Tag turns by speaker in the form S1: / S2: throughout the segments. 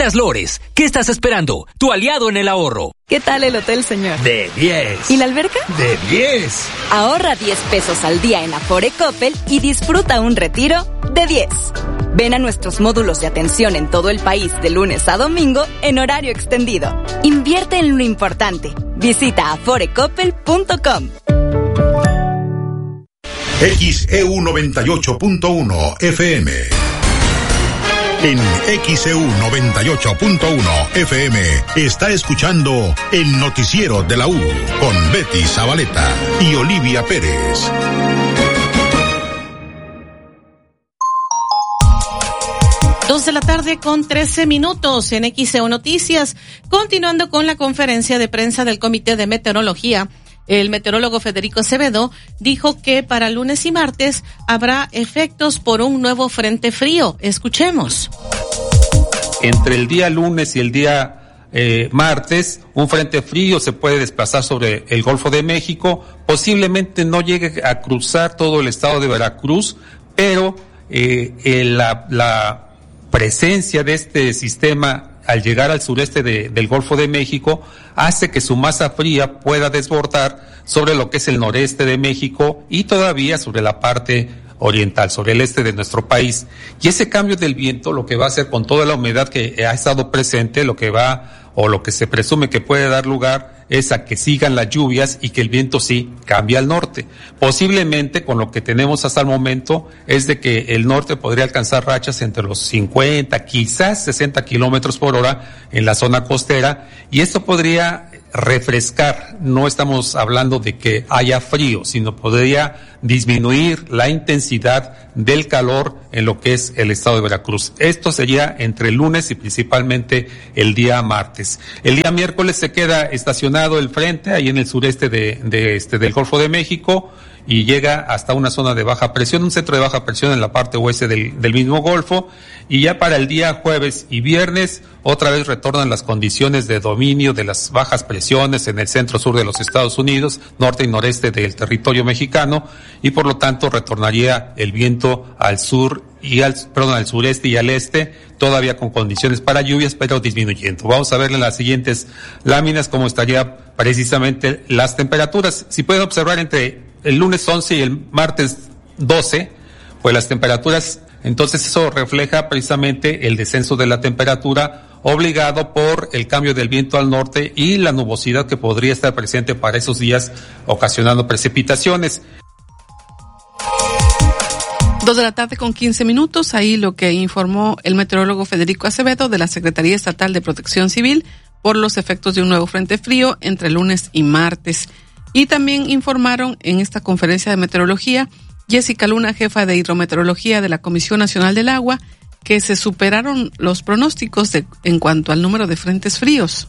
S1: Ópticas Lores. ¿Qué estás esperando? Tu aliado en el ahorro.
S2: ¿Qué tal el hotel, señor?
S3: De 10.
S2: ¿Y la alberca?
S3: De 10.
S2: Ahorra 10 pesos al día en Afore Coppel y disfruta un retiro de 10. Ven a nuestros módulos de atención en todo el país de lunes a domingo en horario extendido. Invierte en lo importante. Visita aforecoppel.com.
S4: XEU 98.1 FM. En XEU 98.1 FM está escuchando el noticiero de la U con Betty Zabaleta y Olivia Pérez.
S5: Dos de la tarde con 13 minutos en XEU Noticias. Continuando con la conferencia de prensa del Comité de Meteorología, el meteorólogo Federico Acevedo dijo que para lunes y martes habrá efectos por un nuevo frente frío. Escuchemos.
S6: Entre el día lunes y el día martes, un frente frío se puede desplazar sobre el Golfo de México. Posiblemente no llegue a cruzar todo el estado de Veracruz, pero la presencia de este sistema al llegar al sureste del Golfo de México hace que su masa fría pueda desbordar sobre lo que es el noreste de México y todavía sobre la parte oriental, sobre el este de nuestro país. Y ese cambio del viento lo que va a hacer con toda la humedad que ha estado presente, lo que se presume que puede dar lugar es a que sigan las lluvias y que el viento sí cambie al norte. Posiblemente con lo que tenemos hasta el momento es de que el norte podría alcanzar rachas entre los 50, quizás 60 kilómetros por hora en la zona costera, y esto podría refrescar. No estamos hablando de que haya frío, sino podría disminuir la intensidad del calor en lo que es el estado de Veracruz. Esto sería entre el lunes y principalmente el día martes. El día miércoles se queda estacionado el frente ahí en el sureste del Golfo de México y llega hasta una zona de baja presión, un centro de baja presión en la parte oeste del mismo Golfo, y ya para el día jueves y viernes otra vez retornan las condiciones de dominio de las bajas presiones en el centro-sur de los Estados Unidos, norte y noreste del territorio mexicano, y por lo tanto retornaría el viento al sur al sureste y al este, todavía con condiciones para lluvias, pero disminuyendo. Vamos a ver en las siguientes láminas cómo estaría precisamente las temperaturas. Si pueden observar entre el lunes 11 y el martes 12, pues las temperaturas, entonces eso refleja precisamente el descenso de la temperatura obligado por el cambio del viento al norte y la nubosidad que podría estar presente para esos días, ocasionando precipitaciones.
S5: 2 de la tarde con 15 minutos, ahí lo que informó el meteorólogo Federico Acevedo de la Secretaría Estatal de Protección Civil por los efectos de un nuevo frente frío entre lunes y martes. Y también informaron en esta conferencia de meteorología Jessica Luna, jefa de hidrometeorología de la Comisión Nacional del Agua, que se superaron los pronósticos en cuanto al número de frentes fríos.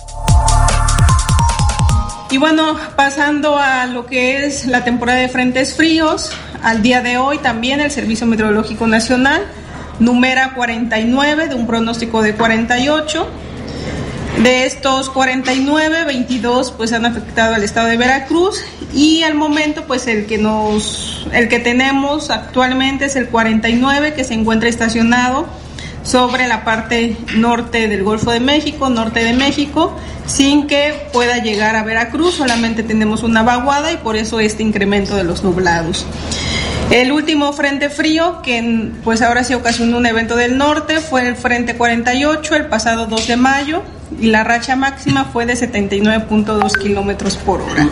S7: Y bueno, pasando a lo que es la temporada de frentes fríos, al día de hoy también el Servicio Meteorológico Nacional numera 49 de un pronóstico de 48. De estos 49, 22 pues han afectado al estado de Veracruz, y al momento pues el que tenemos actualmente es el 49, que se encuentra estacionado sobre la parte norte del Golfo de México, norte de México, sin que pueda llegar a Veracruz. Solamente tenemos una vaguada y por eso este incremento de los nublados. El último frente frío que pues ahora sí ocasionó un evento del norte fue el frente 48 el pasado 2 de mayo, y la racha máxima fue de 79.2 kilómetros por hora.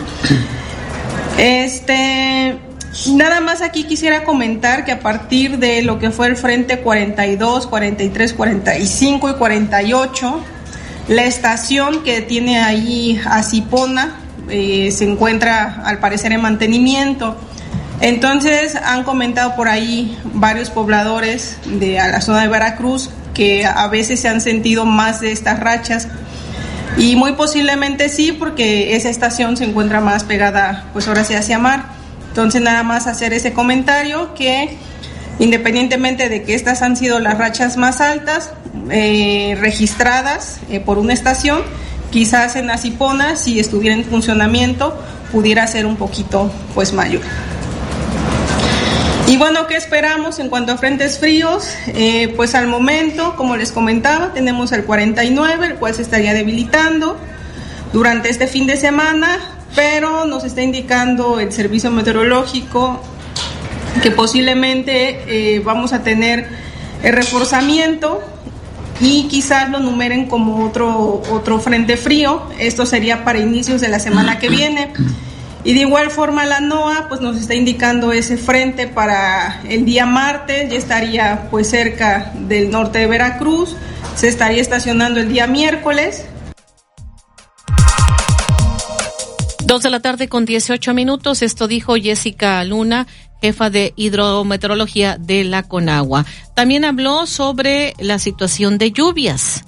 S7: Nada más aquí quisiera comentar que a partir de lo que fue el frente 42, 43, 45 y 48, la estación que tiene ahí a Cipona se encuentra al parecer en mantenimiento. Entonces han comentado por ahí varios pobladores de a la zona de Veracruz que a veces se han sentido más de estas rachas, y muy posiblemente sí, porque esa estación se encuentra más pegada pues ahora sí hacia mar. Entonces nada más hacer ese comentario, que independientemente de que estas han sido las rachas más altas registradas por una estación, quizás en Acipona, si estuviera en funcionamiento, pudiera ser un poquito pues mayor. Y bueno, ¿qué esperamos en cuanto a frentes fríos? Pues al momento, como les comentaba, tenemos el 49, el cual se estaría debilitando durante este fin de semana, pero nos está indicando el servicio meteorológico que posiblemente vamos a tener el reforzamiento y quizás lo numeren como otro frente frío. Esto sería para inicios de la semana que viene. Y de igual forma la NOAA pues nos está indicando ese frente para el día martes, ya estaría pues cerca del norte de Veracruz, se estaría estacionando el día miércoles.
S3: 2:18 p.m. Esto dijo Jessica Luna, jefa de hidrometeorología de la Conagua. También habló sobre la situación de lluvias.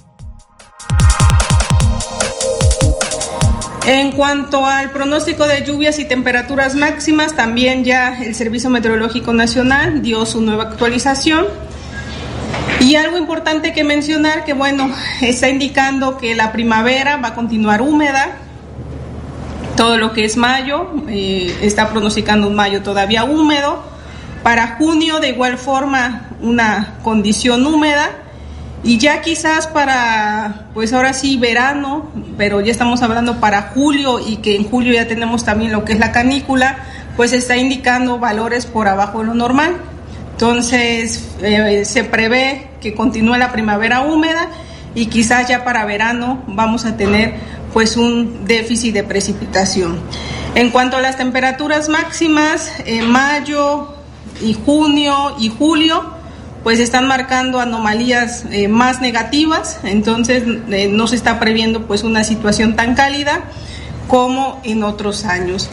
S7: En cuanto al pronóstico de lluvias y temperaturas máximas, también ya el Servicio Meteorológico Nacional dio su nueva actualización. Y algo importante que mencionar, que bueno, está indicando que la primavera va a continuar húmeda. Todo lo que es mayo, está pronosticando un mayo todavía húmedo. Para junio, de igual forma, una condición húmeda. Y ya quizás para, pues ahora sí, verano, pero ya estamos hablando para julio y que en julio ya tenemos también lo que es la canícula, pues está indicando valores por abajo de lo normal. Entonces, se prevé que continúe la primavera húmeda y quizás ya para verano vamos a tener pues un déficit de precipitación. En cuanto a las temperaturas máximas, en mayo y junio y julio, pues están marcando anomalías más negativas, entonces no se está previendo pues una situación tan cálida como en otros años.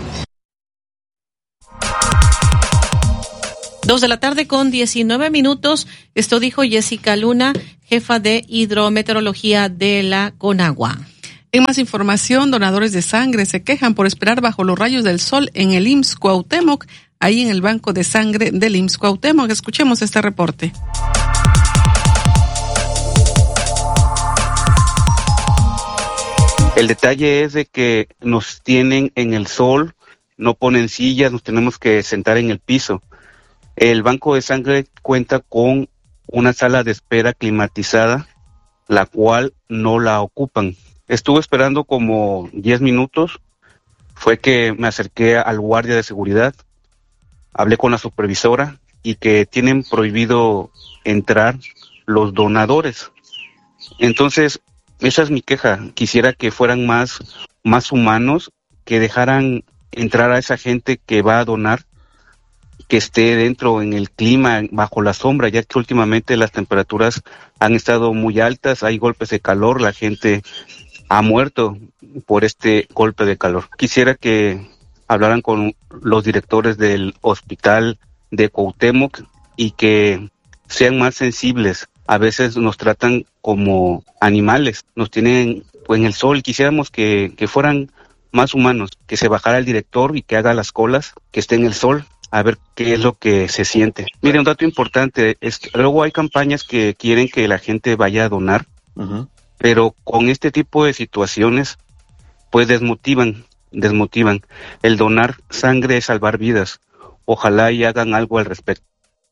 S3: 2:19 p.m. Esto dijo Jessica Luna, jefa de hidrometeorología de la Conagua.
S5: En más información, donadores de sangre se quejan por esperar bajo los rayos del sol en el IMSS Cuauhtémoc, ahí en el banco de sangre del IMSS Cuauhtémoc. Escuchemos este reporte.
S8: El detalle es de que nos tienen en el sol, no ponen sillas, nos tenemos que sentar en el piso. El banco de sangre cuenta con una sala de espera climatizada, la cual no la ocupan. Estuve esperando como 10 minutos, fue que me acerqué al guardia de seguridad, hablé con la supervisora y que tienen prohibido entrar los donadores. Entonces, esa es mi queja. Quisiera que fueran más humanos, que dejaran entrar a esa gente que va a donar, que esté dentro en el clima, bajo la sombra, ya que últimamente las temperaturas han estado muy altas, hay golpes de calor, la gente ha muerto por este golpe de calor. Quisiera que hablaran con los directores del hospital de Cuauhtémoc y que sean más sensibles. A veces nos tratan como animales, nos tienen pues, en el sol. Quisiéramos que fueran más humanos, que se bajara el director y que haga las colas, que esté en el sol, a ver qué es lo que se siente. Mire, un dato importante es que luego hay campañas que quieren que la gente vaya a donar, pero con este tipo de situaciones pues desmotivan. El donar sangre es salvar vidas. Ojalá y hagan algo al respecto.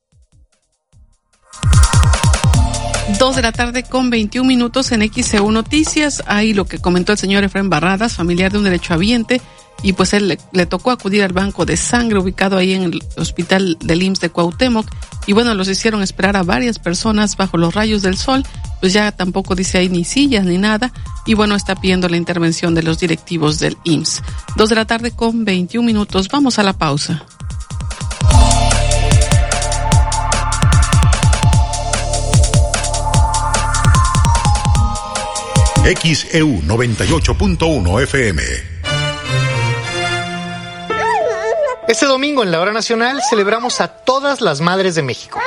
S5: 2:21 p.m. en XEU Noticias. Ahí lo que comentó el señor Efraín Barradas, familiar de un derechohabiente, y pues él le tocó acudir al banco de sangre ubicado ahí en el hospital del IMSS de Cuauhtémoc, y bueno, los hicieron esperar a varias personas bajo los rayos del sol, pues ya tampoco dice ahí ni sillas ni nada, y bueno, está pidiendo la intervención de los directivos del IMSS. 2:21 p.m. Vamos a la pausa.
S4: XEU 98.1 FM.
S9: Este domingo en la Hora Nacional celebramos a todas las madres de México.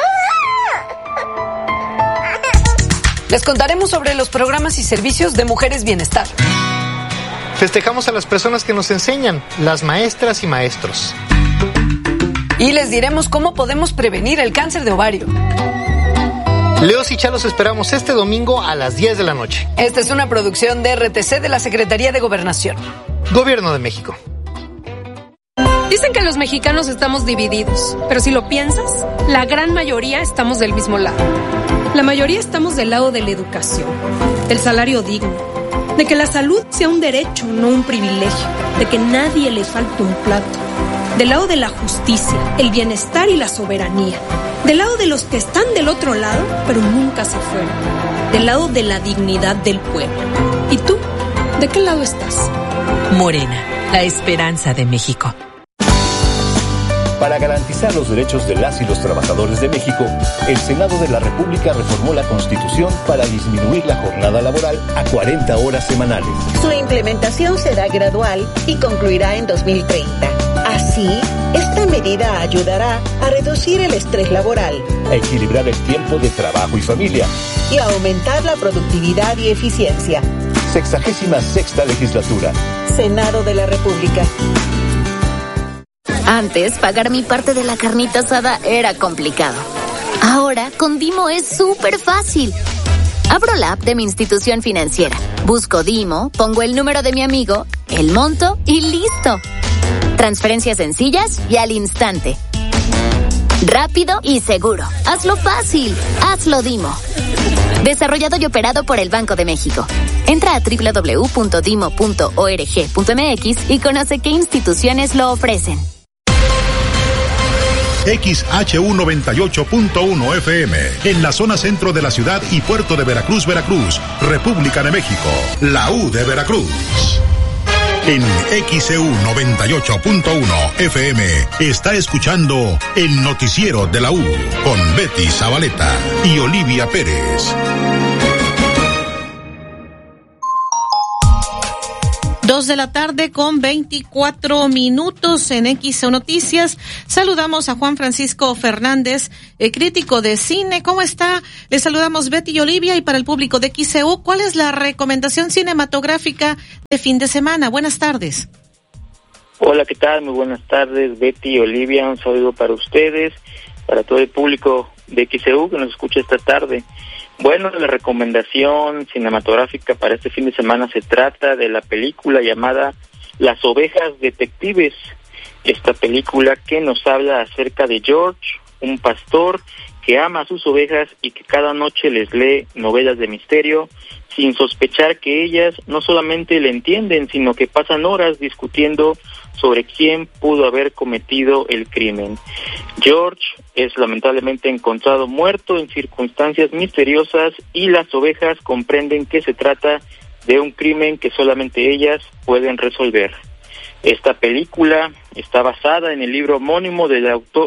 S10: Les contaremos sobre los programas y servicios de Mujeres Bienestar.
S9: Festejamos a las personas que nos enseñan, las maestras y maestros.
S10: Y les diremos cómo podemos prevenir el cáncer de ovario.
S9: Leos y Chalos esperamos este domingo a las 10 de la noche.
S10: Esta es una producción de RTC de la Secretaría de Gobernación.
S9: Gobierno de México.
S11: Dicen que los mexicanos estamos divididos, pero si lo piensas, la gran mayoría estamos del mismo lado. La mayoría estamos del lado de la educación, del salario digno, de que la salud sea un derecho, no un privilegio, de que nadie le falte un plato, del lado de la justicia, el bienestar y la soberanía, del lado de los que están del otro lado, pero nunca se fueron, del lado de la dignidad del pueblo. ¿Y tú? ¿De qué lado estás?
S12: Morena, la esperanza de México.
S13: Para garantizar los derechos de las y los trabajadores de México, el Senado de la República reformó la Constitución para disminuir la jornada laboral a 40 horas semanales.
S14: Su implementación será gradual y concluirá en 2030. Así, esta medida ayudará a reducir el estrés laboral,
S13: a equilibrar el tiempo de trabajo y familia
S14: y a aumentar la productividad y eficiencia.
S13: 66ª legislatura.
S14: Senado de la República.
S15: Antes, pagar mi parte de la carnita asada era complicado. Ahora, con Dimo es súper fácil. Abro la app de mi institución financiera, busco Dimo, pongo el número de mi amigo, el monto y listo. Transferencias sencillas y al instante. Rápido y seguro. Hazlo fácil. Hazlo Dimo. Desarrollado y operado por el Banco de México. Entra a www.dimo.org.mx y conoce qué instituciones lo ofrecen.
S4: XHU 98.1 FM, en la zona centro de la ciudad y puerto de Veracruz, Veracruz, República de México, la U de Veracruz. En XEU 98.1 FM está escuchando el noticiero de la U con Betty Zabaleta y Olivia Pérez.
S3: 2:24 p.m. en XEU Noticias. Saludamos a Juan Francisco Fernández, crítico de cine. ¿Cómo está? Le saludamos Betty y Olivia, y para el público de XEU, ¿cuál es la recomendación cinematográfica de fin de semana? Buenas tardes.
S16: Hola, ¿qué tal? Muy buenas tardes, Betty y Olivia. Un saludo para ustedes, para todo el público de XEU que nos escucha esta tarde. Bueno, la recomendación cinematográfica para este fin de semana se trata de la película llamada Las Ovejas Detectives. Esta película que nos habla acerca de George, un pastor que ama a sus ovejas y que cada noche les lee novelas de misterio, sin sospechar que ellas no solamente le entienden, sino que pasan horas discutiendo sobre quién pudo haber cometido el crimen. George es lamentablemente encontrado muerto en circunstancias misteriosas y las ovejas comprenden que se trata de un crimen que solamente ellas pueden resolver. Esta película está basada en el libro homónimo del autor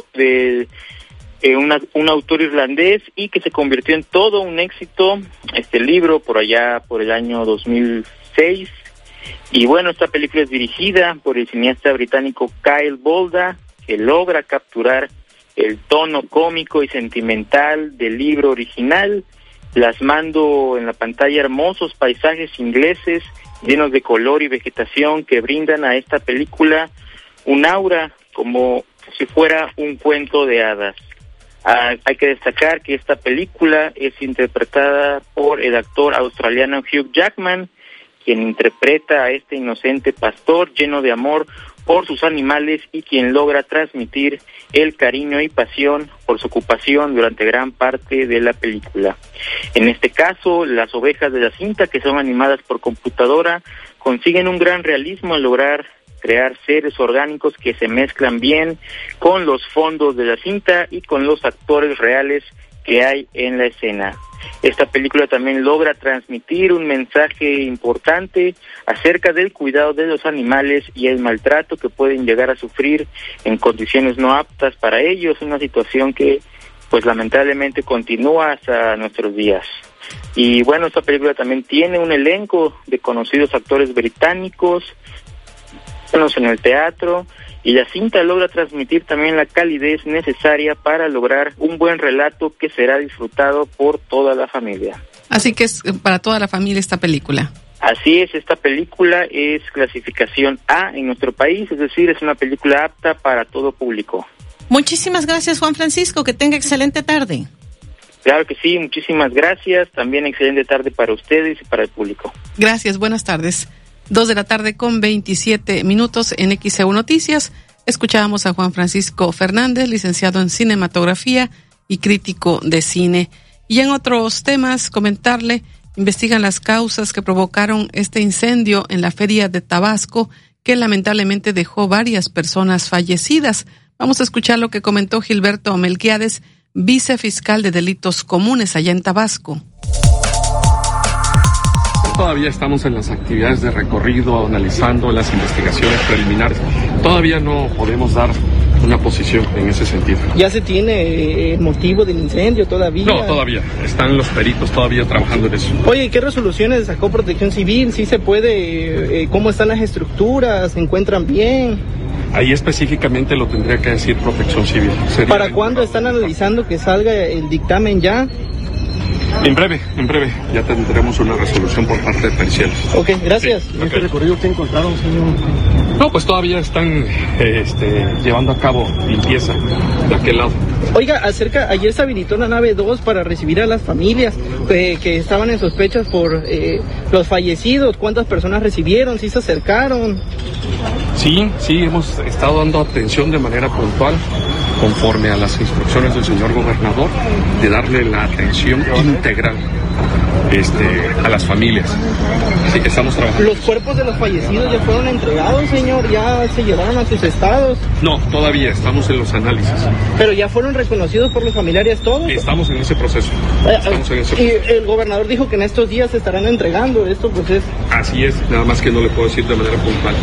S16: un autor irlandés y que se convirtió en todo un éxito, este libro, por allá por el año 2006. Y bueno, esta película es dirigida por el cineasta británico Kyle Bolda, que logra capturar el tono cómico y sentimental del libro original, plasmando en la pantalla hermosos paisajes ingleses llenos de color y vegetación que brindan a esta película un aura como si fuera un cuento de hadas. Hay que destacar que esta película es interpretada por el actor australiano Hugh Jackman, quien interpreta a este inocente pastor lleno de amor por sus animales y quien logra transmitir el cariño y pasión por su ocupación durante gran parte de la película. En este caso, las ovejas de la cinta, que son animadas por computadora, consiguen un gran realismo al lograr crear seres orgánicos que se mezclan bien con los fondos de la cinta y con los actores reales que hay en la escena. Esta película también logra transmitir un mensaje importante acerca del cuidado de los animales y el maltrato que pueden llegar a sufrir en condiciones no aptas para ellos, una situación que pues lamentablemente continúa hasta nuestros días. Y bueno, esta película también tiene un elenco de conocidos actores británicos en el teatro, y la cinta logra transmitir también la calidez necesaria para lograr un buen relato que será disfrutado por toda la familia.
S5: Así que es para toda la familia esta película.
S16: Así es, esta película es clasificación A en nuestro país, es decir, es una película apta para todo público.
S3: Muchísimas gracias, Juan Francisco, que tenga excelente tarde.
S16: Claro que sí, muchísimas gracias, también excelente tarde para ustedes y para el público.
S5: Gracias, buenas tardes. 2:27 p.m. en XEU Noticias. Escuchábamos a Juan Francisco Fernández, licenciado en cinematografía y crítico de cine. Y en otros temas, comentarle, investigan las causas que provocaron este incendio en la feria de Tabasco, que lamentablemente dejó varias personas fallecidas. Vamos a escuchar lo que comentó Gilberto Melquiades, vicefiscal de delitos comunes allá en Tabasco.
S17: Todavía estamos en las actividades de recorrido, analizando las investigaciones preliminares. Todavía no podemos dar una posición en ese sentido.
S18: ¿Ya se tiene el motivo del incendio todavía?
S17: No, todavía. Están los peritos todavía trabajando en eso.
S18: Oye, ¿qué resoluciones sacó Protección Civil? ¿Sí se puede? ¿Cómo están las estructuras? ¿Se encuentran bien?
S17: Ahí específicamente lo tendría que decir Protección Civil.
S18: ¿Para cuándo están analizando que salga el dictamen ya?
S17: En breve, ya tendremos una resolución por parte de periciales.
S18: Ok, gracias.
S17: Sí,
S18: ¿En este recorrido qué encontraron, señor?
S17: No, pues todavía están llevando a cabo limpieza de aquel lado.
S18: Oiga, ayer se habilitó la nave 2 para recibir a las familias que estaban en sospechas por los fallecidos. ¿Cuántas personas recibieron? ¿Sí se acercaron?
S17: Sí, hemos estado dando atención de manera puntual, conforme a las instrucciones del señor gobernador, de darle la atención integral a las familias. Así que estamos trabajando.
S18: ¿Los cuerpos de los fallecidos ya fueron entregados, señor? ¿Ya se llevaron a sus estados?
S17: No, todavía estamos en los análisis.
S18: ¿Pero ya fueron reconocidos por los familiares todos?
S17: Estamos en ese proceso.
S18: Y el gobernador dijo que en estos días se estarán entregando esto, pues es...
S17: Así es, nada más que no le puedo decir de manera puntual.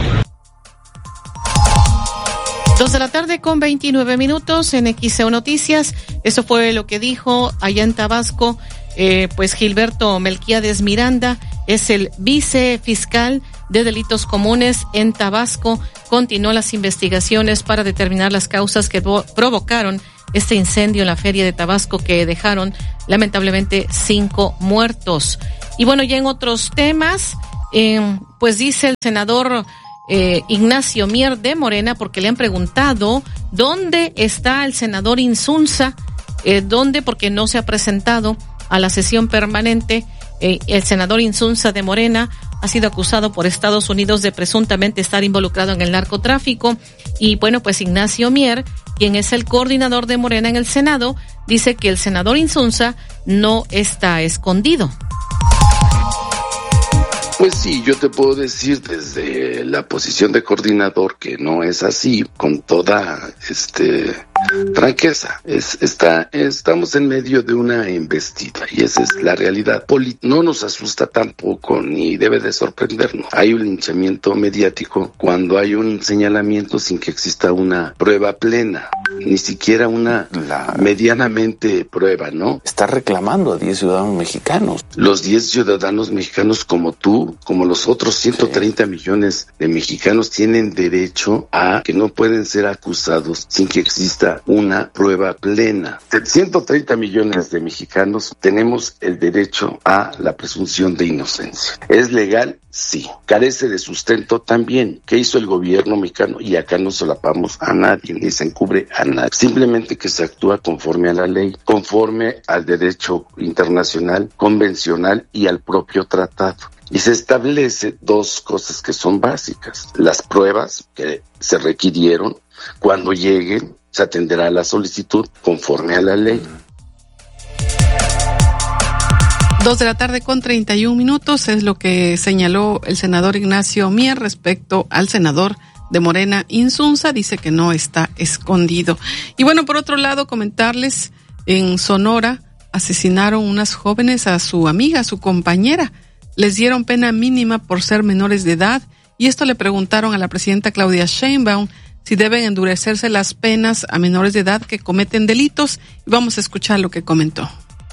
S3: 2:29 p.m. en XEU Noticias. Eso fue lo que dijo allá en Tabasco, pues Gilberto Melquiades Miranda, es el vicefiscal de delitos comunes en Tabasco. Continuó las investigaciones para determinar las causas que provocaron este incendio en la feria de Tabasco, que dejaron lamentablemente 5 muertos. Y bueno, ya en otros temas, pues dice el senador Ignacio Mier de Morena, porque le han preguntado dónde está el senador Insunza, porque no se ha presentado a la sesión permanente. El senador Insunza de Morena ha sido acusado por Estados Unidos de presuntamente estar involucrado en el narcotráfico. Y bueno, pues Ignacio Mier, quien es el coordinador de Morena en el Senado, dice que el senador Insunza no está escondido.
S19: Pues sí, yo te puedo decir desde la posición de coordinador que no es así, con toda franqueza. Estamos en medio de una embestida y esa es la realidad. No nos asusta tampoco ni debe de sorprendernos. Hay un linchamiento mediático cuando hay un señalamiento sin que exista una prueba plena, ni siquiera una medianamente prueba, ¿no?
S20: Está reclamando a 10 ciudadanos mexicanos.
S19: Los 10 ciudadanos mexicanos como tú, como los otros 130 millones de mexicanos, tienen derecho a que no pueden ser acusados sin que exista una prueba plena. 130 millones de mexicanos tenemos el derecho a la presunción de inocencia. ¿Es legal? Sí. ¿Carece de sustento? También. ¿Qué hizo el gobierno mexicano? Y acá no solapamos a nadie, ni se encubre a nadie. Simplemente que se actúa conforme a la ley, conforme al derecho internacional, convencional y al propio tratado. Y se establece 2 cosas que son básicas. Las pruebas que se requirieron, cuando lleguen, se atenderá a la solicitud conforme a la ley.
S5: 2:31 p.m. es lo que señaló el senador Ignacio Mier respecto al senador de Morena Insunza. Dice que no está escondido. Y bueno, por otro lado, comentarles, en Sonora asesinaron unas jóvenes a su amiga, a su compañera. Les dieron pena mínima por ser menores de edad, y esto le preguntaron a la presidenta Claudia Sheinbaum si deben endurecerse las penas a menores de edad que cometen delitos. Y vamos a escuchar lo que comentó.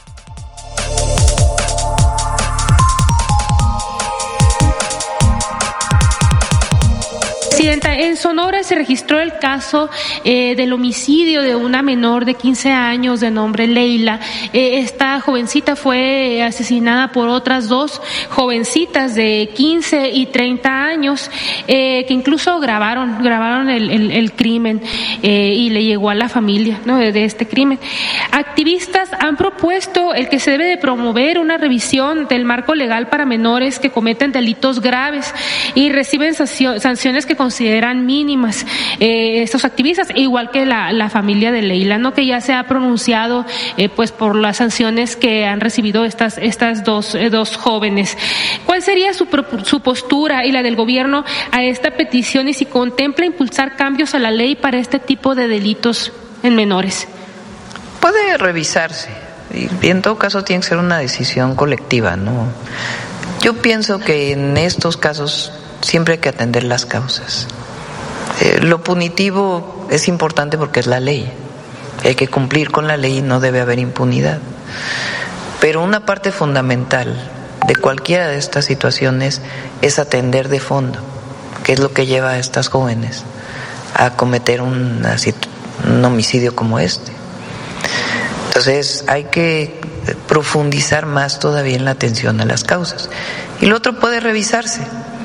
S21: Presidenta, en Sonora se registró el caso del homicidio de una menor de 15 años de nombre Leila. Esta jovencita fue asesinada por otras 2 jovencitas de 15 y 30 años, que incluso grabaron el crimen, y le llegó a la familia, ¿no?, de este crimen. Activistas han propuesto el que se debe de promover una revisión del marco legal para menores que cometen delitos graves y reciben sanciones que consideran mínimas. Estos activistas, igual que la familia de Leila, ¿no?, que ya se ha pronunciado pues por las sanciones que han recibido estas dos jóvenes. ¿Cuál sería su postura y la del gobierno a esta petición, y si contempla impulsar cambios a la ley para este tipo de delitos en menores?
S1: Puede revisarse, y en todo caso tiene que ser una decisión colectiva, ¿no? Yo pienso que en estos casos siempre hay que atender las causas. Lo punitivo es importante porque es la ley. Hay que cumplir con la ley y no debe haber impunidad. Pero una parte fundamental de cualquiera de estas situaciones es atender de fondo, que es lo que lleva a estas jóvenes a cometer un homicidio como este. Entonces hay que profundizar más todavía en la atención a las causas. Y lo otro puede revisarse,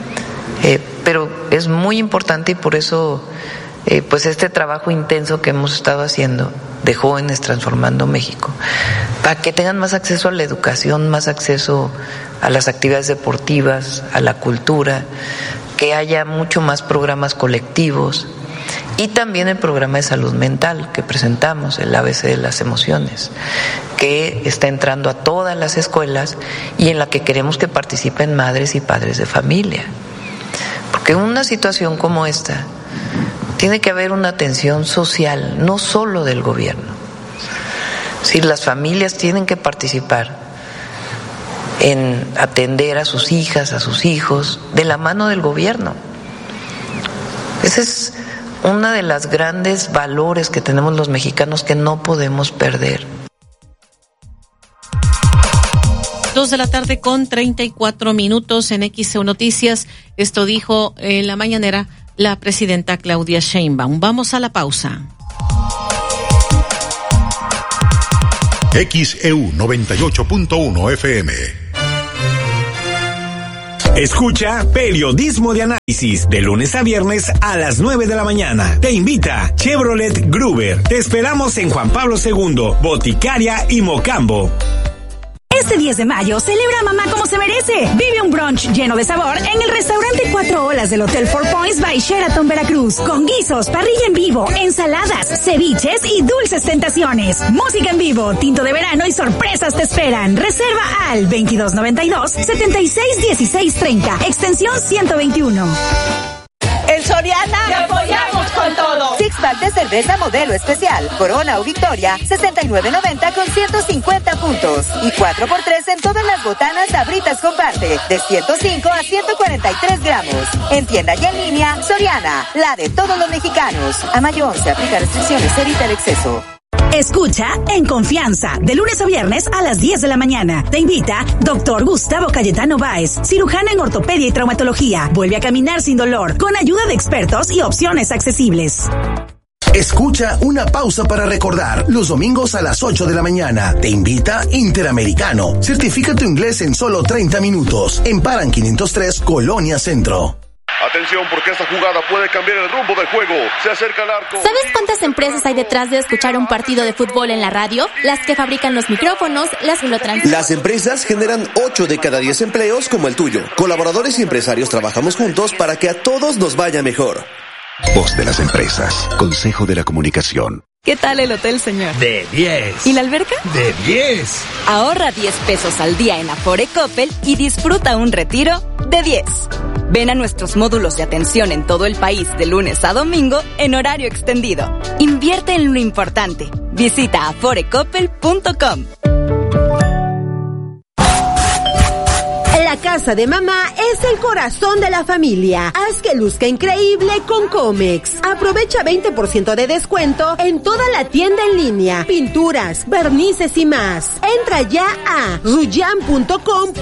S1: pero es muy importante, y por eso pues este trabajo intenso que hemos estado haciendo de Jóvenes Transformando México, para que tengan más acceso a la educación, más acceso a las actividades deportivas, a la cultura, que haya mucho más programas colectivos, y también el programa de salud mental que presentamos, el ABC de las emociones, que está entrando a todas las escuelas y en la que queremos que participen madres y padres de familia. Porque en una situación como esta tiene que haber una atención social, no solo del gobierno. Si las familias tienen que participar en atender a sus hijas, a sus hijos, de la mano del gobierno. Ese es uno de los grandes valores que tenemos los mexicanos que no podemos perder.
S3: 2:34 p.m. en XEU Noticias. Esto dijo en la mañanera la presidenta Claudia Sheinbaum. Vamos a la pausa.
S4: XEU 98.1 FM.
S22: Escucha Periodismo de Análisis de lunes a viernes a las 9 de la mañana. Te invita Chevrolet Gruber. Te esperamos en Juan Pablo II, Boticaria y Mocambo.
S23: Este 10 de mayo celebra a mamá como se merece. Vive un brunch lleno de sabor en el restaurante 4 Olas del Hotel Four Points by Sheraton Veracruz. Con guisos, parrilla en vivo, ensaladas, ceviches y dulces tentaciones. Música en vivo, tinto de verano y sorpresas te esperan. Reserva al 2292-761630, extensión 121.
S24: En Soriana te apoyamos con todo. Six pack de cerveza modelo especial, Corona o Victoria, $69.90 con 150 puntos. Y 4x3 en todas las botanas Sabritas Comparte, de 105 a 143 gramos. En tienda y en línea, Soriana, la de todos los mexicanos. A mayo 11, aplica restricciones, evita el exceso.
S23: Escucha En Confianza, de lunes a viernes a las 10 de la mañana. Te invita Dr. Gustavo Cayetano Báez, cirujano en ortopedia y traumatología. Vuelve a caminar sin dolor, con ayuda de expertos y opciones accesibles.
S22: Escucha Una Pausa para Recordar, los domingos a las 8 de la mañana. Te invita Interamericano. Certifica tu inglés en solo 30 minutos. En Paran 503, Colonia Centro.
S25: Atención, porque esta jugada puede cambiar el rumbo del juego. Se acerca al arco.
S26: ¿Sabes cuántas empresas hay detrás de escuchar un partido de fútbol en la radio? Las que fabrican los micrófonos, las que lo transmiten.
S27: Las empresas generan 8 de cada 10 empleos como el tuyo. Colaboradores y empresarios trabajamos juntos para que a todos nos vaya mejor.
S28: Voz de las empresas. Consejo de la Comunicación.
S2: ¿Qué tal el hotel, señor?
S22: De 10.
S2: ¿Y la alberca?
S22: De 10.
S2: Ahorra 10 pesos al día en Afore Coppel y disfruta un retiro de 10. Ven a nuestros módulos de atención en todo el país de lunes a domingo en horario extendido. Invierte en lo importante. Visita aforecoppel.com.
S29: La casa de mamá es el corazón de la familia. Haz que luzca increíble con Comex. Aprovecha 20% de descuento en toda la tienda en línea, pinturas, barnices y más. Entra ya a ruyan.com.mx.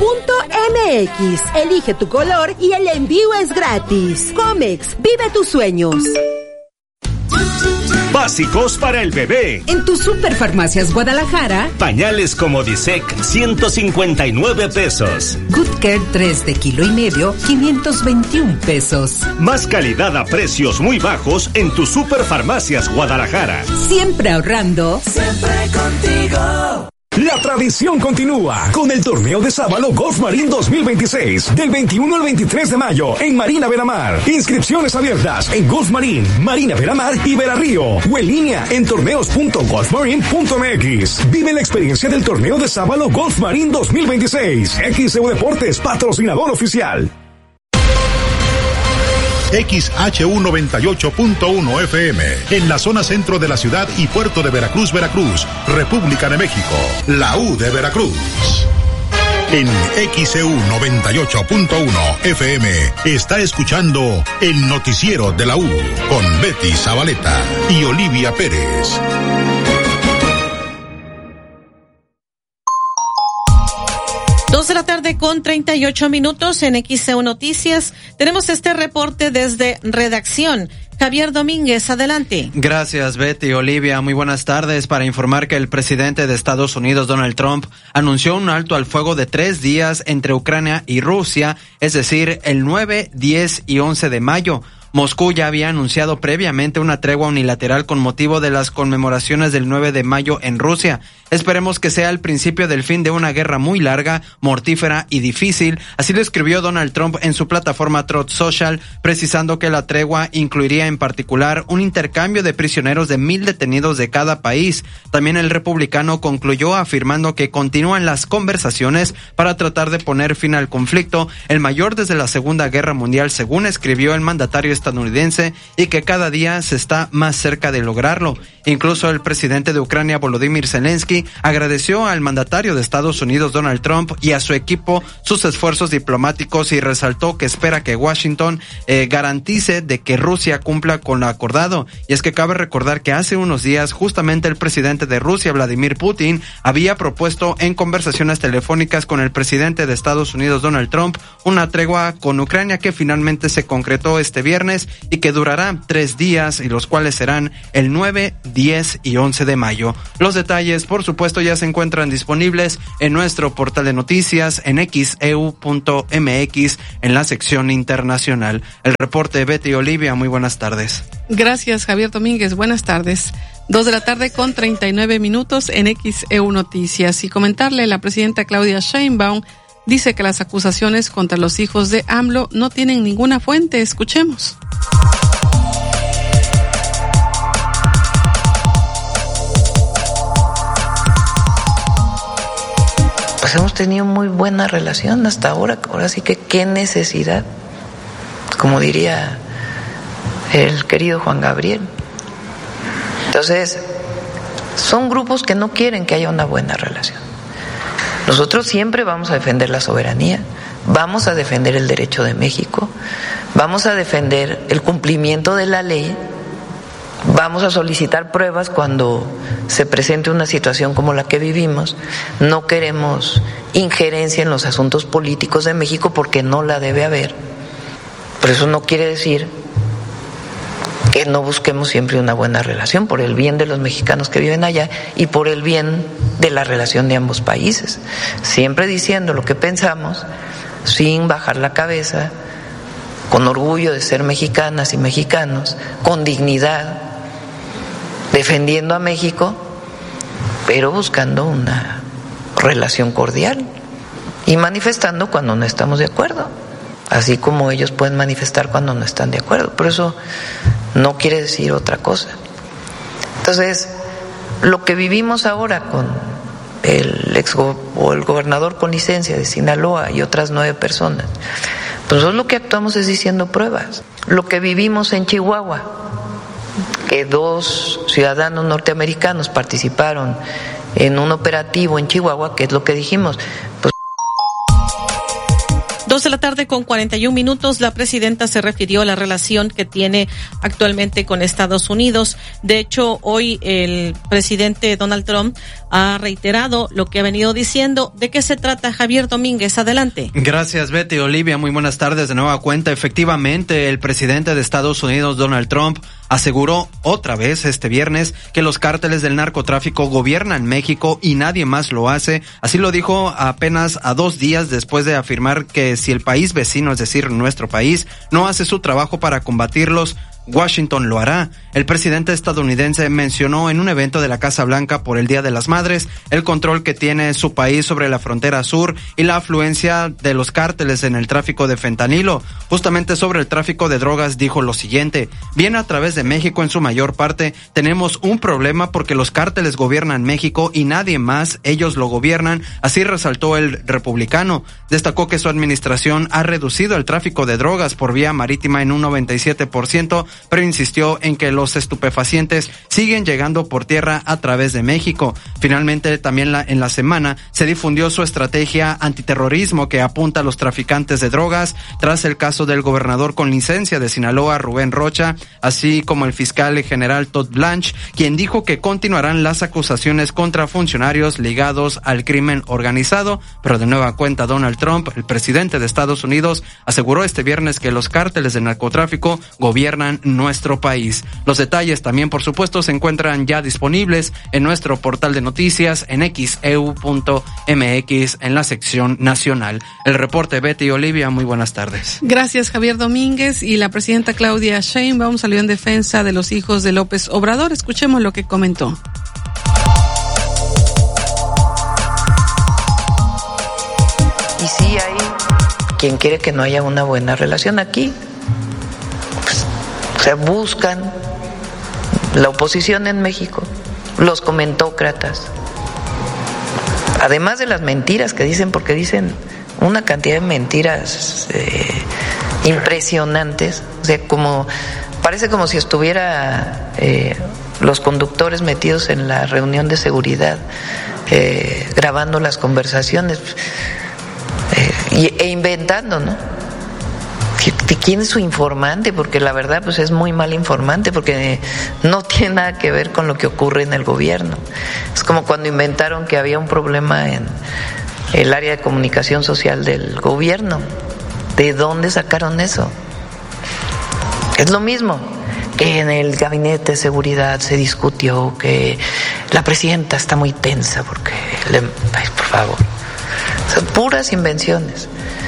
S29: Elige tu color y el envío es gratis. Comex, vive tus sueños.
S6: básicos para el bebé.
S23: En tu Superfarmacias Guadalajara,
S6: Pañales Comodisec, 159 pesos.
S23: Good Care 3 de 1,5 kilos, 521 pesos.
S6: Más calidad a precios muy bajos en tu Superfarmacias Guadalajara.
S23: Siempre ahorrando.
S7: Siempre contigo.
S6: La tradición continúa con el torneo de Sábalo Golf Marín 2026 del 21 al 23 de mayo en Marina Veramar. Inscripciones abiertas en Golf Marín, Marina Veramar y Verarrío o en línea en torneos.golfmarine.mx. Vive la experiencia del torneo de Sábalo Golf Marín 2026. XEU Deportes, patrocinador oficial.
S4: XHU98.1 FM, en la zona centro de la ciudad y puerto de Veracruz, Veracruz, República de México, la U de Veracruz. En XEU 98.1 FM está escuchando el noticiero de la U con Betty Zabaleta y Olivia Pérez.
S3: De la tarde con 38 minutos en XEU Noticias. Tenemos este reporte desde redacción. Javier Domínguez, adelante.
S8: Gracias, Betty. Olivia, muy buenas tardes. Para informar que el presidente de Estados Unidos, Donald Trump, anunció un alto al fuego de 3 días entre Ucrania y Rusia, es decir, el 9, 10 y 11 de mayo. Moscú ya había anunciado previamente una tregua unilateral con motivo de las conmemoraciones del 9 de mayo en Rusia. Esperemos que sea el principio del fin de una guerra muy larga, mortífera y difícil. Así lo escribió Donald Trump en su plataforma Truth Social, precisando que la tregua incluiría en particular un intercambio de prisioneros de 1,000 detenidos de cada país. También el republicano concluyó afirmando que continúan las conversaciones para tratar de poner fin al conflicto, el mayor desde la Segunda Guerra Mundial, según escribió el mandatario estadounidense, y que cada día se está más cerca de lograrlo. Incluso el presidente de Ucrania, Volodymyr Zelensky, agradeció al mandatario de Estados Unidos, Donald Trump, y a su equipo sus esfuerzos diplomáticos y resaltó que espera que Washington garantice de que Rusia cumpla con lo acordado. Y es que cabe recordar que hace unos días justamente el presidente de Rusia, Vladimir Putin, había propuesto en conversaciones telefónicas con el presidente de Estados Unidos, Donald Trump, una tregua con Ucrania que finalmente se concretó este viernes y que durará 3 días y los cuales serán el 9, 10 y 11 de mayo. Los detalles, por supuesto, ya se encuentran disponibles en nuestro portal de noticias en xeu.mx en la sección internacional. El reporte de Betty Olivia, muy buenas tardes.
S5: Gracias, Javier Domínguez, buenas tardes. 2 de la tarde con 39 minutos en XEU Noticias. Y comentarle, la presidenta Claudia Sheinbaum dice que las acusaciones contra los hijos de AMLO no tienen ninguna fuente. Escuchemos.
S1: Pues hemos tenido muy buena relación hasta ahora. Ahora sí que qué necesidad, como diría el querido Juan Gabriel. Entonces, son grupos que no quieren que haya una buena relación. Nosotros siempre vamos a defender la soberanía, vamos a defender el derecho de México, vamos a defender el cumplimiento de la ley, vamos a solicitar pruebas cuando se presente una situación como la que vivimos. No queremos injerencia en los asuntos políticos de México porque no la debe haber. Pero eso no quiere decir que no busquemos siempre una buena relación por el bien de los mexicanos que viven allá y por el bien de la relación de ambos países, siempre diciendo lo que pensamos sin bajar la cabeza, con orgullo de ser mexicanas y mexicanos, con dignidad, defendiendo a México, pero buscando una relación cordial y manifestando cuando no estamos de acuerdo, así como ellos pueden manifestar cuando no están de acuerdo, pero eso no quiere decir otra cosa. Entonces, lo que vivimos ahora con el gobernador con licencia de Sinaloa y otras 9 personas, pues nosotros lo que actuamos es diciendo pruebas. Lo que vivimos en Chihuahua, que 2 ciudadanos norteamericanos participaron en un operativo en Chihuahua, ¿qué es lo que dijimos? Pues
S3: 2 de la tarde con 41 minutos, la presidenta se refirió a la relación que tiene actualmente con Estados Unidos. De hecho, hoy el presidente Donald Trump ha reiterado lo que ha venido diciendo. ¿De qué se trata, Javier Domínguez? Adelante.
S8: Gracias, Betty. Olivia, muy buenas tardes de nueva cuenta. Efectivamente, el presidente de Estados Unidos, Donald Trump, aseguró otra vez este viernes que los cárteles del narcotráfico gobiernan México y nadie más lo hace. Así lo dijo apenas a 2 días después de afirmar que si el país vecino, es decir, nuestro país, no hace su trabajo para combatirlos, Washington lo hará. El presidente estadounidense mencionó en un evento de la Casa Blanca por el Día de las Madres el control que tiene su país sobre la frontera sur y la afluencia de los cárteles en el tráfico de fentanilo. Justamente sobre el tráfico de drogas dijo lo siguiente: viene a través de México en su mayor parte. Tenemos un problema porque los cárteles gobiernan México y nadie más, ellos lo gobiernan. Así resaltó el republicano. Destacó que su administración ha reducido el tráfico de drogas por vía marítima en un 97%, pero insistió en que los estupefacientes siguen llegando por tierra a través de México. Finalmente, también en la semana se difundió su estrategia antiterrorismo que apunta a los traficantes de drogas tras el caso del gobernador con licencia de Sinaloa, Rubén Rocha, así como el fiscal general Todd Blanche, quien dijo que continuarán las acusaciones contra funcionarios ligados al crimen organizado. Pero de nueva cuenta, Donald Trump, el presidente de Estados Unidos, aseguró este viernes que los cárteles de narcotráfico gobiernan nuestro país. Los detalles también, por supuesto, se encuentran ya disponibles en nuestro portal de noticias en xeu.mx en la sección nacional. El reporte, Betty y Olivia, muy buenas tardes.
S5: Gracias, Javier Domínguez. Y la presidenta Claudia Sheinbaum salió en defensa de los hijos de López Obrador. Escuchemos lo que comentó.
S1: Y sí hay quien quiere que no haya una buena relación aquí. O sea, buscan la oposición en México, los comentócratas, además de las mentiras que dicen, porque dicen una cantidad de mentiras impresionantes. O sea, parece como si estuviera los conductores metidos en la reunión de seguridad, grabando las conversaciones e inventando, ¿no? ¿Quién es su informante? Porque la verdad pues es muy mal informante, porque no tiene nada que ver con lo que ocurre en el gobierno. Es como cuando inventaron que había un problema en el área de comunicación social del gobierno. ¿De dónde sacaron eso? Es lo mismo que en el gabinete de seguridad se discutió que la presidenta está muy tensa porque ay, por favor, son puras invenciones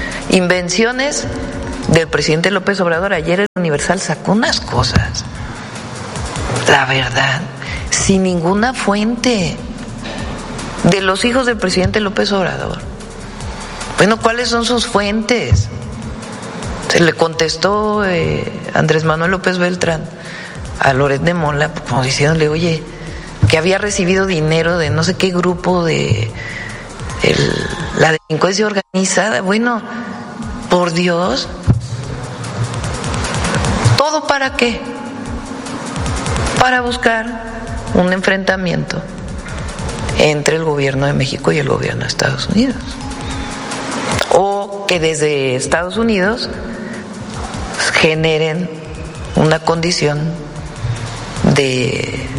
S1: del presidente López Obrador. Ayer el Universal sacó unas cosas, la verdad, sin ninguna fuente, de los hijos del presidente López Obrador. Bueno, ¿cuáles son sus fuentes? Se le contestó Andrés Manuel López Beltrán a Loret de Mola, como diciéndole, oye, que había recibido dinero de no sé qué grupo de la delincuencia organizada. Bueno, por Dios, ¿todo para qué? Para buscar un enfrentamiento entre el gobierno de México y el gobierno de Estados Unidos. O que desde Estados Unidos generen una condición de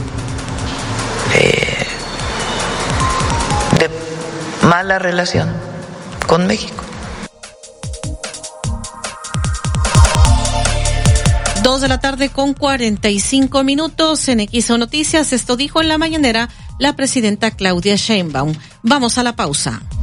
S1: mala relación con México.
S3: 2:45 en XEU Noticias. Esto dijo en la mañanera la presidenta Claudia Sheinbaum. Vamos a la pausa.